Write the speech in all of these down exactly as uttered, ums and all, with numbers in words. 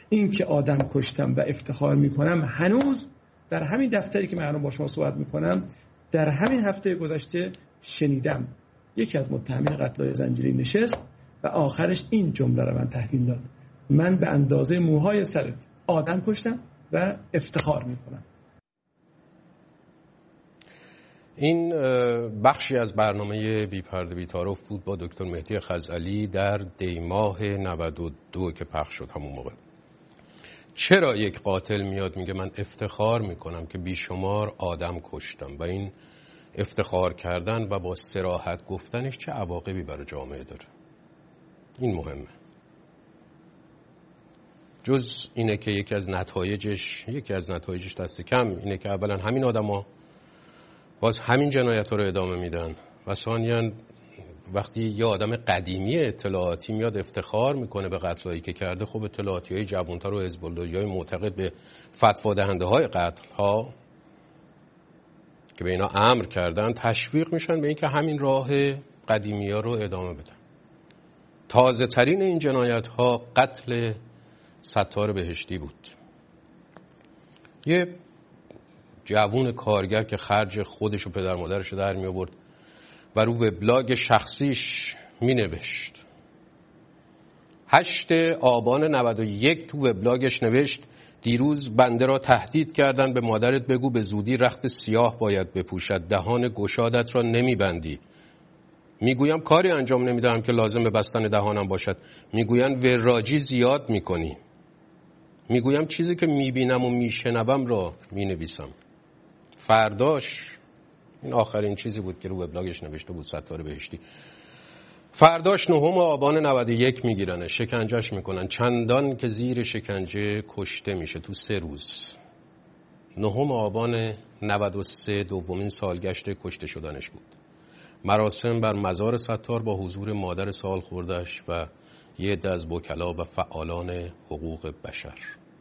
این که آدم کشتم و افتخار میکنم، هنوز در همین دفتری که من الان با شما صحبت میکنم در همین هفته گذشته شنیدم یکی از متهمین قتل‌های زنجیری نشست و آخرش این جمله رو من تحویل داد: من به اندازه موهای سرت آدم کشتم و افتخار میکنم. این بخشی از برنامه بی پرده بی تعارف بود با دکتر مهدی خزعلی در دی ماه نود و دو که پخش شد. همون موقع چرا یک قاتل میاد میگه من افتخار میکنم که بیشمار آدم کشتم و این افتخار کردن و با صراحت گفتنش چه عواقبی برای جامعه داره؟ این مهمه. جز اینه که یکی از نتایجش یکی از نتایجش دست کم اینه که اولا همین آدما باز همین جنایت رو ادامه میدن و ثانیاً وقتی یه آدم قدیمی اطلاعاتی میاد افتخار میکنه به قتلایی که کرده، خب اطلاعاتی های جوانتر و حزب اللهی معتقد به فتوا دهنده های قتل ها که به اینا امر کردن تشویق میشن به اینکه همین راه قدیمی ها رو ادامه بدن. تازه ترین این جنایت ها قتل ستار بهشتی بود، یه جوون کارگر که خرج خودش و پدر مادرش رو در می آورد و رو وبلاگ شخصیش می نوشت. هشت آبان نود و یک تو وبلاگش نوشت: دیروز بنده را تهدید کردن، به مادرت بگو به زودی رخت سیاه باید بپوشد، دهان گشادت را نمی بندی. میگویم کاری انجام نمیدهم که لازم به بستن دهانم باشد. میگوین وراجی زیاد میکنی. میگویم چیزی که میبینم و میشنوم را مینویسم. فرداش، این آخرین چیزی بود که رو وبلاگش نوشته بود ستار بهشتی، فرداش نهم آبان نود و یک میگیرن، شکنجهش میکنن، چندان که زیر شکنجه کشته میشه تو سه روز. نهم آبان نود و سه دومین سالگشت کشته شدنش بود. مراسم بر مزار ستار با حضور مادر سال خوردش و یه عده از وکلا و فعالان حقوق بشر.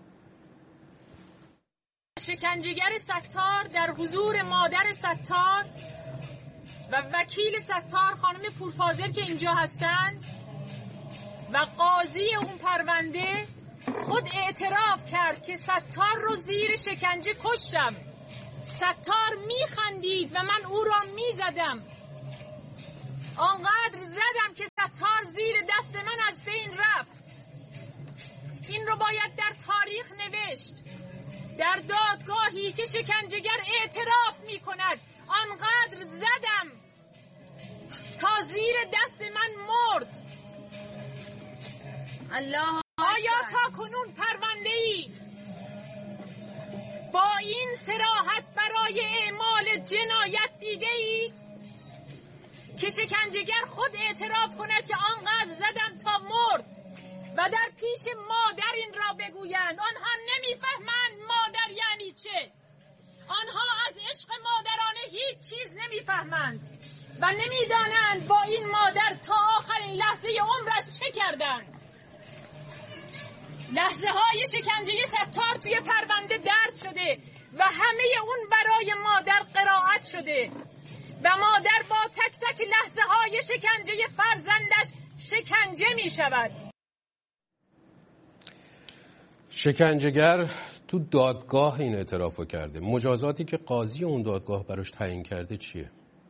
شکنجهگر ستار در حضور مادر ستار و وکیل ستار خانم پورفاضل که اینجا هستن و قاضی اون پرونده خود اعتراف کرد که ستار رو زیر شکنجه کشتم. ستار میخندید و من او را میزدم. آنقدر زدم که ستار زیر دست من از بین رفت. این رو باید در تاریخ نوشت. در دادگاهی که شکنجهگر اعتراف می کند آنقدر زدم تا زیر دست من مرد. الله آیا تا کنون پرونده ای با این صراحت برای اعمال جنایت دیده اید که شکنجهگر خود اعتراف کند که آنقدر زدم تا مرد و در پیش مادر این را بگویند؟ آنها نمیفهمند مادر یعنی چه. آنها از عشق مادرانه هیچ چیز نمیفهمند و نمیدانند با این مادر تا آخرین لحظه عمرش چه کردند. لحظه های شکنجه ستار توی پرونده درد شده و همه اون برای مادر قرائت شده و مادر با تک تک لحظه های شکنجه فرزندش شکنجه می شود. شکنجهگر تو دادگاه این اعترافو کرده. مجازاتی که قاضی اون دادگاه براش تعیین کرده چیه؟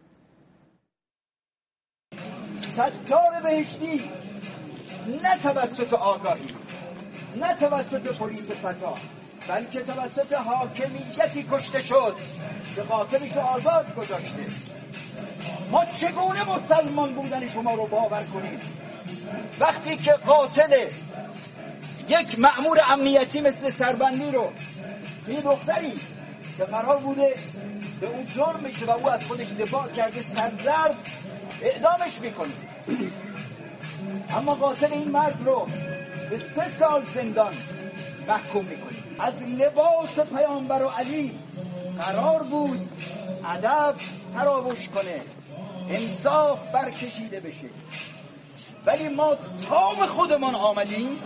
ستار بهشتی نه توسط آگاهی، نه توسط پلیس فتا، بلکه توسط حاکمیتی کشته شد که قاتلش آزاد گذاشته. ما چگونه مسلمان بودن شما رو باور کنیم وقتی که قاتل یک مأمور امنیتی مثل سربندی رو این دختری که قرار بوده به اون جرم میشه و او از خودش دفاع کرده سرزرد اعدامش میکنه، اما قاتل این مرد رو به سه سال زندان محکوم میکنه. از لباس پیامبر و علی قرار بود ادب تراوش کنه، انصاف برکشیده بشه، ولی ما تام خودمان آمدیم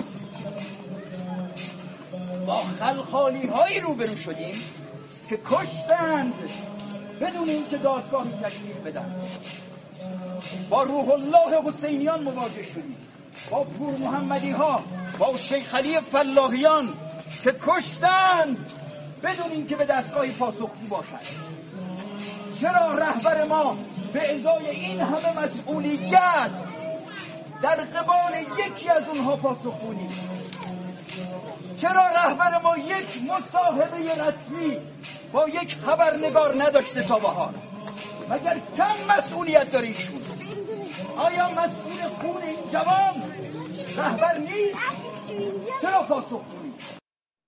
با خلخالی هایی روبرو شدیم که کشتند بدون اینکه دادگاهی تشکیل بدن. با روح الله حسینیان مواجه شدیم، با پور محمدی ها با شیخ علی فلاحیان که کشتند بدون اینکه به دستگاهی پاسخگو باشد. چرا رهبر ما به ازای این همه مسئولیت در قبال یکی از اونها پاسخگو نیست؟ چرا رهبر ما یک مصاحبه رسمی با یک خبرنگار نداشته تا بهار؟ مگر کم مسئولیت داره ایشون؟ آیا مسئول خون این جوان رهبر نیست؟ چرا پاسخگو نیست؟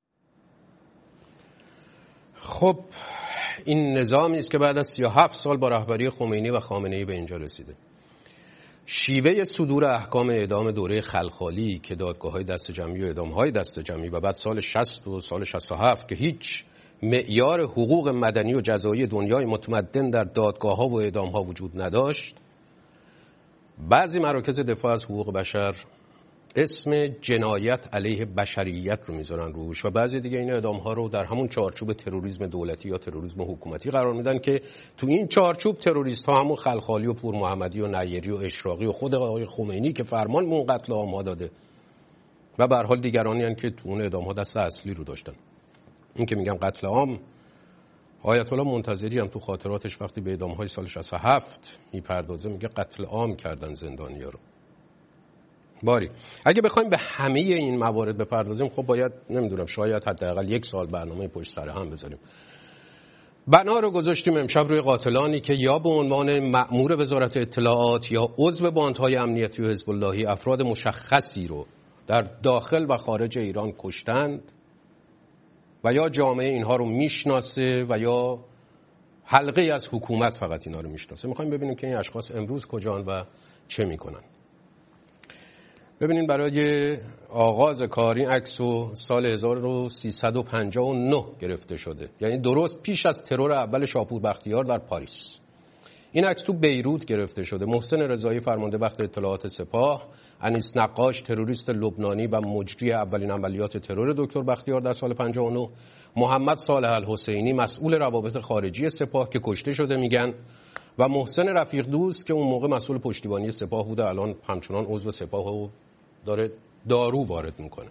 خب این نظامی است که بعد از سی و هفت سال با رهبری خمینی و خامنه‌ای به اینجا رسیده. شیوه صدور احکام اعدام دوره خلخالی که دادگاه‌های دست جمعی و اعدام‌های دست جمعی و بعد سال شصت و سال شصت و هفت که هیچ معیار حقوق مدنی و جزایی دنیای متمدن در دادگاه‌ها و اعدام‌ها وجود نداشت، بعضی مراکز دفاع از حقوق بشر اسم جنایت علیه بشریت رو میذارن روش و بعضی دیگه این اعدام‌ها رو در همون چارچوب تروریسم دولتی یا تروریسم حکومتی قرار میدن که تو این چارچوب تروریست ها همون خلخالی و پور محمدی و نیری و اشراقی و خود آقای خمینی که فرمان به اون قتل عام داده و به هر حال دیگرانی هستند که تو اون اعدام‌ها دست اصلی رو داشتن. این که میگم قتل عام، آیت الله منتظری هم تو خاطراتش وقتی به اعدام‌های سال شصت و هفت میپردازه میگه قتل عام کردن زندانی‌ها رو. باری اگه بخوایم به همه این موارد بپردازیم خب باید نمیدونم شاید حداقل یک سال برنامه پشت سر هم بذاریم. بنا رو گذاشتیم امشب روی قاتلانی که یا به عنوان مأمور وزارت اطلاعات یا عضو باندهای امنیتی و حزب اللهی افراد مشخصی رو در داخل و خارج ایران کشتند و یا جامعه اینها رو میشناسه و یا حلقه از حکومت فقط اینا رو میشناسه. میخوایم ببینیم که این اشخاص امروز کجان و چه میکنن. ببینین برای آغاز کار این عکسو سال هزار و سیصد و پنجاه و نه گرفته شده، یعنی درست پیش از ترور اول شاپور بختیار در پاریس. این عکس تو بیروت گرفته شده. محسن رضایی فرمانده بخش اطلاعات سپاه، انیس نقاش تروریست لبنانی و مجری اولین عملیات ترور دکتر بختیار در سال پنجاه و نه، محمد صالح الحسینی مسئول روابط خارجی سپاه که کشته شده میگن و محسن رفیق دوست که اون موقع مسئول پشتیبانی سپاه بوده الان همچنان عضو سپاه و داره دارو وارد میکنه.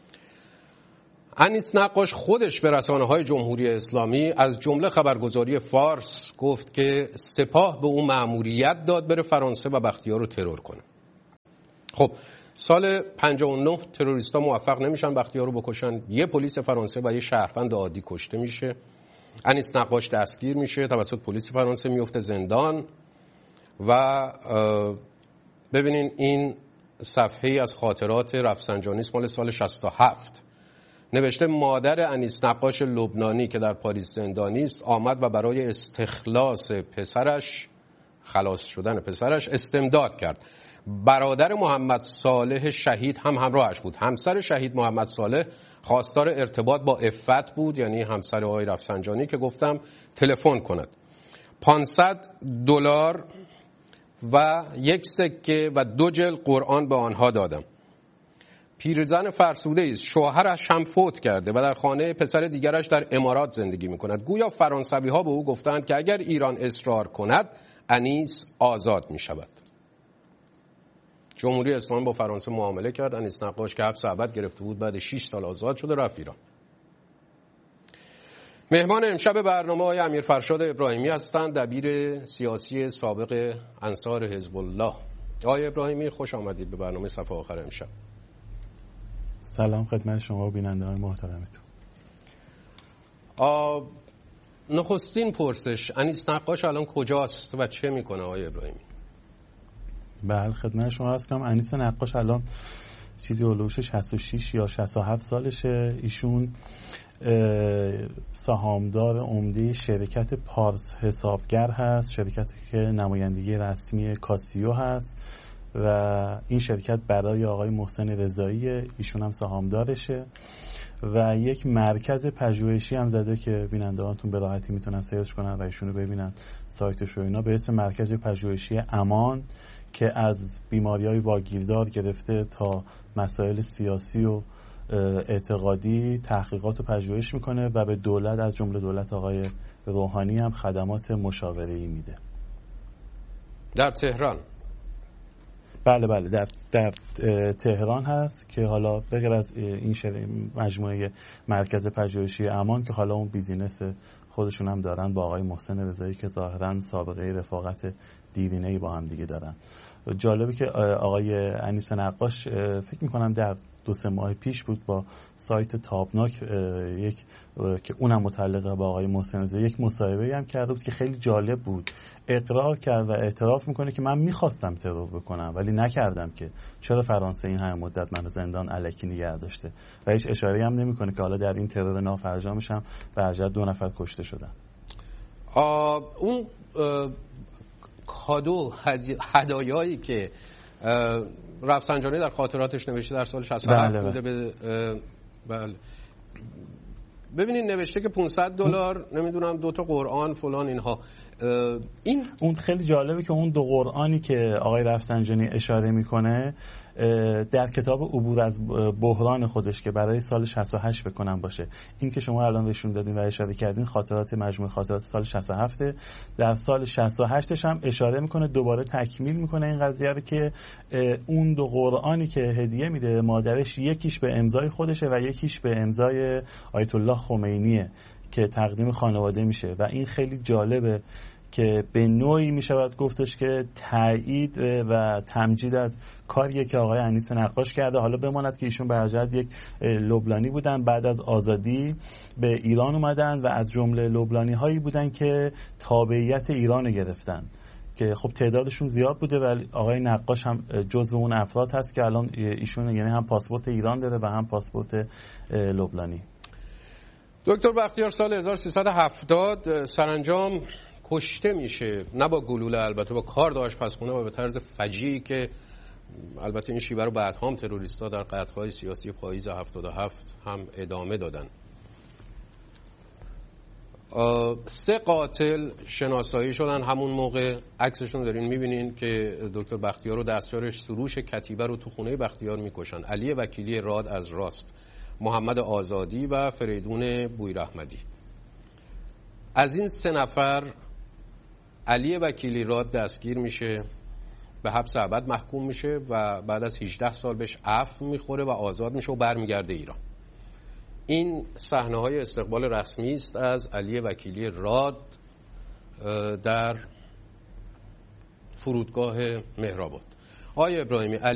انیس نقاش خودش به رسانه‌های جمهوری اسلامی از جمله خبرگزاری فارس گفت که سپاه به اون مأموریت داد بره فرانسه و بختیار رو ترور کنه. خب سال پنجاه و نه تروریستا موفق نمیشن بختیار رو بکشن، یه پلیس فرانسه و یه شهروند عادی کشته میشه. انیس نقاش دستگیر میشه، توسط پلیس فرانسه میفته زندان و ببینین این صفحه از خاطرات رفسنجانی مال سال شصت و هفت نوشته مادر انیس نقاش لبنانی که در پاریس زندانی است آمد و برای استخلاص پسرش خلاص شدن پسرش استمداد کرد. برادر محمد صالح شهید هم همراهش بود. همسر شهید محمد صالح خواستار ارتباط با عفت بود، یعنی همسر آقای رفسنجانی که گفتم تلفن کند. پانصد دلار و یک سکه و دو جلد قرآن به آنها دادم. پیرزن فرسوده است، شوهرش هم فوت کرده و در خانه پسر دیگرش در امارات زندگی می کند. گویا فرانسوی ها به او گفتند که اگر ایران اصرار کند انیس آزاد می شود. جمهوری اسلامی با فرانسه معامله کرد. انیس نقاش که حبس ابد گرفته بود بعد شش سال آزاد شده رفت ایران. مهمان امشب برنامه های امیر فرشاد ابراهیمی هستند، دبیر سیاسی سابق انصار حزب الله. آقای ابراهیمی خوش آمدید به برنامه صفحه آخر امشب. سلام خدمت شما و بینندگان محترمتون. نخستین پرسش، انیس نقاش الان کجاست و چه میکنه آقای ابراهیمی؟ بله خدمت شما هستم. انیس نقاش الان چیزی اولوش شصت و شش یا شصت و هفت سالشه. ایشون سهامدار عمده شرکت پارس حسابگر هست، شرکتی که نمایندگی رسمی کاسیو هست و این شرکت برای آقای محسن رضایی ایشون هم سهامدارشه و یک مرکز پژوهشی هم زده که بینندگانتون به راحتی میتونن سرچ کنن و ایشونو ببینن سایتش رو اینا به اسم مرکز پژوهشی امان که از بیماری‌های واگیردار گرفته تا مسائل سیاسی و اعتقادی تحقیقات و پژوهش میکنه و به دولت از جمله دولت آقای روحانی هم خدمات مشاوره‌ای میده. در تهران بله بله در در تهران هست که حالا بغیر از این مجموعه مرکز پژوهشی امان که حالا اون بیزینس خودشون هم دارن با آقای محسن رضایی که ظاهرا سابقه رفاقت دیرینه‌ای با هم دیگه دارن. جالبه که آقای انیس نقاش فکر میکنم در دو سه ماه پیش بود با سایت تابناک یک که اونم متعلقه با آقای محسن رضایی یک مصاحبه هم کرده بود که خیلی جالب بود. اقرار کرد و اعتراف میکنه که من میخواستم ترور بکنم ولی نکردم، که چرا فرانسه این همه مدت منو زندان الکی نگه داشته و هیچ اشاره‌ای هم نمیکنه که حالا در این ترور نافرجامش هم به ارجح دو نفر کشته شدن. اون کادو هدایایی که رفسنجانی در خاطراتش نوشته در سال شصت و هفت بوده به بله ببینید نوشته که پانصد دلار نمیدونم دو تا قرآن فلان اینها. این اون خیلی جالبه که اون دو قرآنی که آقای رفسنجانی اشاره میکنه در کتاب عبور از بحران خودش که برای سال شصت و هشت بکنم باشه، این که شما الان نشون دادین و اشاره کردین خاطرات مجموعه خاطرات سال شصت و هفت، در سال شصت و هشت هم اشاره میکنه، دوباره تکمیل میکنه این قضیه رو که اون دو قرآنی که هدیه میده مادرش یکیش به امضای خودشه و یکیش به امضای آیت الله خمینیه که تقدیم خانواده میشه و این خیلی جالبه که به نوعی میشود گفتش که تایید و تمجید از کاریه که آقای انیس نقاش کرده. حالا بماند که ایشون به حجت یک لبنانی بودن، بعد از آزادی به ایران اومدن و از جمله لبنانی هایی بودن که تابعیت ایران گرفتن که خب تعدادشون زیاد بوده ولی آقای نقاش هم جزو اون افراد هست که الان ایشون یعنی هم پاسپورت ایران داره و هم پاسپورت لبنانی. دکتر بختیار سال هزار و سیصد و هفتاد سرانجام کشته میشه، نه با گلوله البته، با کارد آشپزخونه و به طرز فجیعی که البته این شیوه رو بعدها هم تروریست‌ها در قتل‌های سیاسی پاییز هفتاد و هفت هم ادامه دادن. سه قاتل شناسایی شدن همون موقع، عکسشون دارین میبینین که دکتر بختیار رو دستیارش سروش کتیبه رو تو خونه بختیار میکشن. علی وکیلی راد از راست، محمد آزادی و فریدون بویراحمدی. از این سه نفر علی وکیلی راد دستگیر میشه، به حبس ابد محکوم میشه و بعد از هجده سال بهش عفو میخوره و آزاد میشه و برمیگرده ایران. این صحنه‌های استقبال رسمی است از علی وکیلی راد در فرودگاه مهرآباد. آقای ابراهیمی،